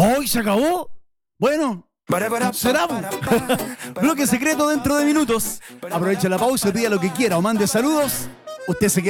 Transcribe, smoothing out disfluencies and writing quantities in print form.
¿Hoy se acabó? Bueno, será. Bloque secreto dentro de minutos. Aproveche la pausa, pida lo que quiera o mande saludos. Usted se queda